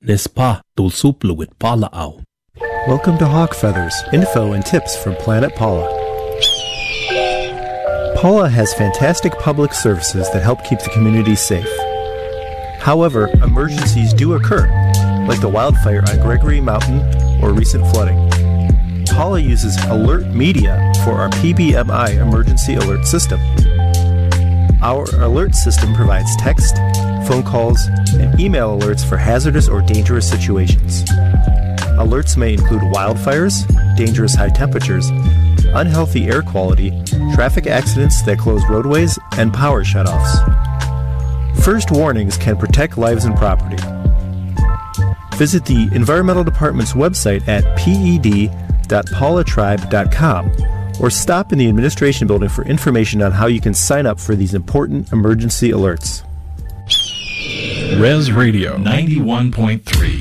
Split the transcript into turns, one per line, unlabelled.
Nespa tulsuplu with Paula Au.
Welcome to Hawk Feathers, info and tips from Planet Paula. Paula has fantastic public services that help keep the community safe. However, emergencies do occur, like the wildfire on Gregory Mountain or recent flooding. Paula uses Alert Media for our PBMI emergency alert system. Our alert system provides text, phone calls, and email alerts for hazardous or dangerous situations. Alerts may include wildfires, dangerous high temperatures, unhealthy air quality, traffic accidents that close roadways, and power shutoffs. First warnings can protect lives and property. Visit the Environmental Department's website at ped.paulatribe.com or stop in the administration building for information on how you can sign up for these important emergency alerts.
Res Radio 91.3.